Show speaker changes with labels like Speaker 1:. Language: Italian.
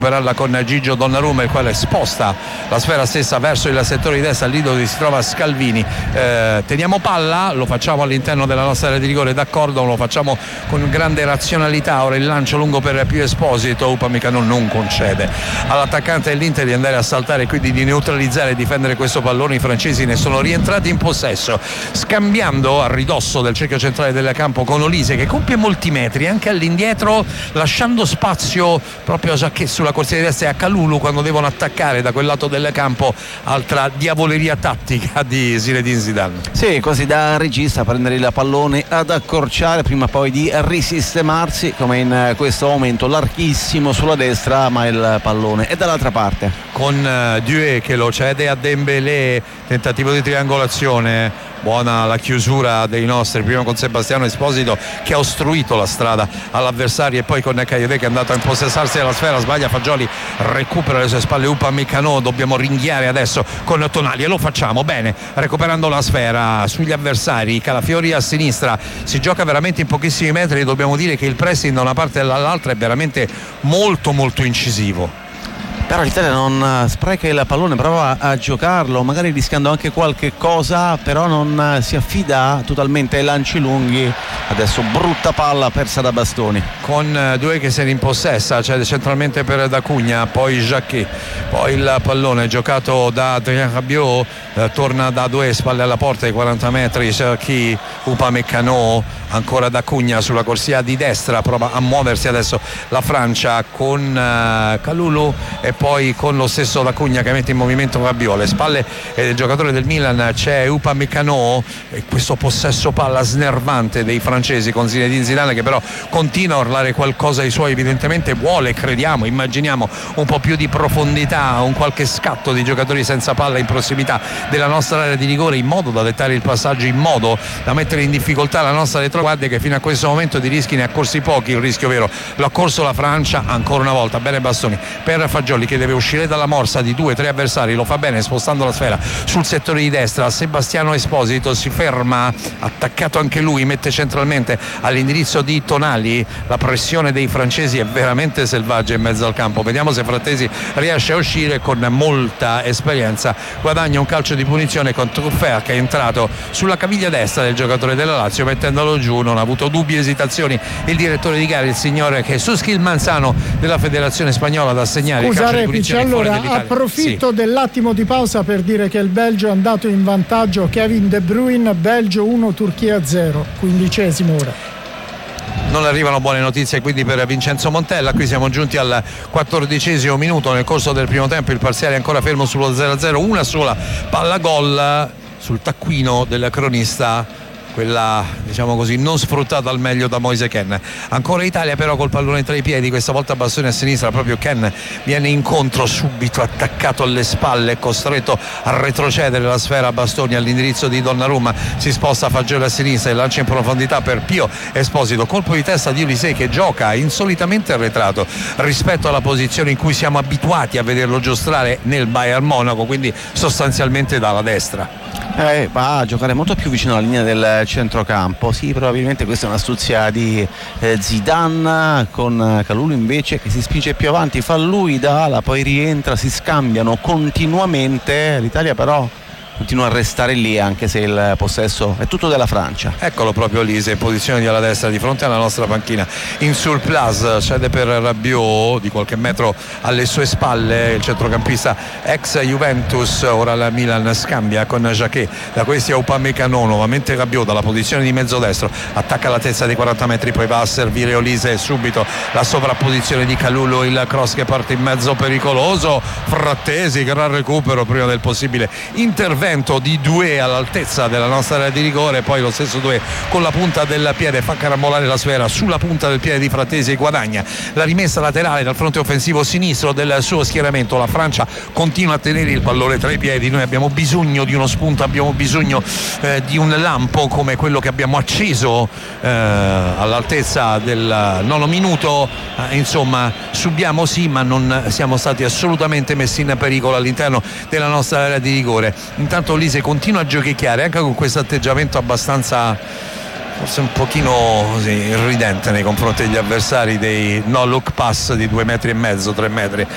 Speaker 1: recuperarla con Gigio Donnarumma, il quale sposta la sfera stessa verso il settore di destra, lì dove si trova Scalvini. Teniamo palla, lo facciamo all'interno della nostra area di rigore, d'accordo, lo facciamo con grande razionalità. Ora il lancio lungo per Pio Esposito, Upamecano non concede all'attaccante dell'Inter di andare a saltare, quindi di neutralizzare e difendere questo pallone. I francesi ne sono rientrati in possesso, scambiando a ridosso del cerchio centrale del campo con Olise, che compie molti metri anche all'indietro, lasciando spazio proprio che sulla corsia di destra e a Kalulu quando devono attaccare da quel lato del campo. Altra diavoleria tattica di Zinedine Zidane.
Speaker 2: Sì, così da regista, prendere il pallone ad accorciare prima poi di risistemarsi, come in questo momento larghissimo sulla destra, ma il pallone è dall'altra parte,
Speaker 1: con Doué che lo cede a Dembélé, tentativo di triangolazione. Buona la chiusura dei nostri, prima con Sebastiano Esposito che ha ostruito la strada all'avversario, e poi con Kayode che è andato a impossessarsi della sfera. Sbaglia Fagioli, recupera le sue spalle Upamecano. Dobbiamo ringhiare adesso con Tonali e lo facciamo bene, recuperando la sfera sugli avversari. Calafiori a sinistra, si gioca veramente in pochissimi metri. Dobbiamo dire che il pressing da una parte e dall'altra è veramente molto molto incisivo.
Speaker 2: Però l'Italia non spreca il pallone, prova a giocarlo, magari rischiando anche qualche cosa, però non si affida totalmente ai lanci lunghi. Adesso brutta palla persa da Bastoni,
Speaker 1: con Doué che se ne impossessa, cioè centralmente per D'Acugna, poi Jacquet, poi il pallone giocato da Adrien Rabiot, torna da Doué, spalle alla porta ai 40 metri, Jacquet, Upamecano, ancora D'Acugna sulla corsia di destra, prova a muoversi adesso la Francia con Kalulu e poi con lo stesso D'Acugna che mette in movimento Rabiot. Le spalle del giocatore del Milan c'è Upamecano, e questo possesso palla snervante dei francesi con Zinedine Zidane, che però continua a urlare qualcosa ai suoi, evidentemente vuole, crediamo, immaginiamo un po' più di profondità, un qualche scatto di giocatori senza palla in prossimità della nostra area di rigore, in modo da dettare il passaggio, in modo da mettere in difficoltà la nostra retroguardia, che fino a questo momento di rischi ne ha corsi pochi. Il rischio vero l'ha corso la Francia ancora una volta. Bene Bastoni per Fagioli che deve uscire dalla morsa di 2-3 avversari, lo fa bene spostando la sfera sul settore di destra. Sebastiano Esposito si ferma, attaccato anche lui, mette centralmente all'indirizzo di Tonali. La pressione dei francesi è veramente selvaggia in mezzo al campo. Vediamo se Frattesi riesce a uscire. Con molta esperienza guadagna un calcio di punizione con Truffert, che è entrato sulla caviglia destra del giocatore della Lazio mettendolo giù. Non ha avuto dubbi, esitazioni il direttore di gara, il signore Jesus Gil Manzano della Federazione Spagnola, ad assegnare il calcio di punizione.
Speaker 3: Allora approfitto dell'attimo di pausa per dire che il Belgio è andato in vantaggio. Kevin De Bruyne, Belgio 1 Turchia 0, 15esimo ora.
Speaker 1: Non arrivano buone notizie quindi per Vincenzo Montella. Qui siamo giunti al 14esimo minuto. Nel corso del primo tempo il parziale è ancora fermo sullo 0-0, una sola palla gol sul taccuino del cronista, quella diciamo così non sfruttata al meglio da Moise Kean. Ancora Italia però col pallone tra i piedi, questa volta Bastoni a sinistra, proprio Kean viene incontro, subito attaccato alle spalle, costretto a retrocedere la sfera a Bastoni all'indirizzo di Donnarumma. Si sposta Fagioli a sinistra e lancia in profondità per Pio Esposito, colpo di testa di Olise che gioca insolitamente arretrato rispetto alla posizione in cui siamo abituati a vederlo giostrare nel Bayern Monaco, quindi sostanzialmente dalla destra.
Speaker 2: Va a giocare molto più vicino alla linea del centrocampo. Sì, probabilmente questa è un'astuzia di Zidane, con Kalulu invece che si spinge più avanti, fa lui da ala, poi rientra, si scambiano continuamente. L'Italia però continua a restare lì anche se il possesso è tutto della Francia.
Speaker 1: Eccolo proprio Lise in posizione di ala destra di fronte alla nostra panchina, in surplus, cede per Rabiot di qualche metro alle sue spalle il centrocampista ex Juventus. Ora la Milan scambia con Jacquet, da questi a Upamecano, nuovamente Rabiot dalla posizione di mezzo destro, attacca la testa dei 40 metri, poi va a servire Olise, subito la sovrapposizione di Kalulu, il cross che parte in mezzo pericoloso. Frattesi, gran recupero prima del possibile intervento di Doué all'altezza della nostra area di rigore, poi lo stesso Doué con la punta del piede fa carambolare la sfera sulla punta del piede di Frattesi e guadagna la rimessa laterale dal fronte offensivo sinistro del suo schieramento. La Francia continua a tenere il pallone tra i piedi. Noi abbiamo bisogno di uno spunto, abbiamo bisogno di un lampo come quello che abbiamo acceso all'altezza del nono minuto. Insomma, subiamo sì, ma non siamo stati assolutamente messi in pericolo all'interno della nostra area di rigore. Intanto Olise continua a giochicchiare anche con questo atteggiamento abbastanza, forse un pochino così irridente nei confronti degli avversari, dei no look pass di 2,5 metri, 3 metri